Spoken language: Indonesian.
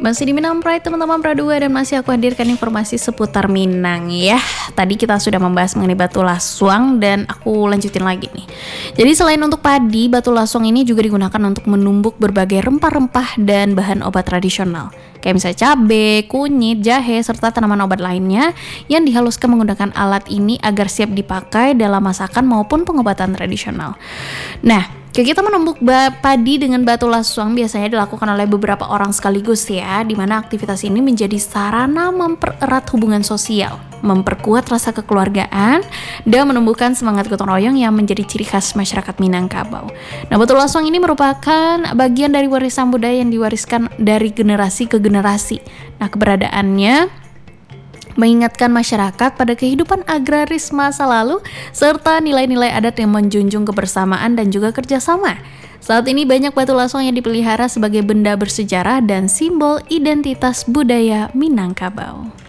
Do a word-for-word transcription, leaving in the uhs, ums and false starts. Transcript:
Masih di Minang Pride teman-teman Pradua, dan masih aku hadirkan informasi seputar Minang ya. Tadi kita sudah membahas mengenai batu laswang dan aku lanjutin lagi nih. Jadi selain untuk padi, batu laswang ini juga digunakan untuk menumbuk berbagai rempah-rempah dan bahan obat tradisional. Kayak misalnya cabai, kunyit, jahe, serta tanaman obat lainnya yang dihaluskan menggunakan alat ini agar siap dipakai dalam masakan maupun pengobatan tradisional. Nah, kegiatan menumbuk padi dengan batu laswang biasanya dilakukan oleh beberapa orang sekaligus ya, di mana aktivitas ini menjadi sarana mempererat hubungan sosial, memperkuat rasa kekeluargaan, dan menumbuhkan semangat gotong royong yang menjadi ciri khas masyarakat Minangkabau. Nah, batu laswang ini merupakan bagian dari warisan budaya yang diwariskan dari generasi ke generasi. Nah, keberadaannya mengingatkan masyarakat pada kehidupan agraris masa lalu serta nilai-nilai adat yang menjunjung kebersamaan dan juga kerjasama. Saat ini banyak batu laswang yang dipelihara sebagai benda bersejarah dan simbol identitas budaya Minangkabau.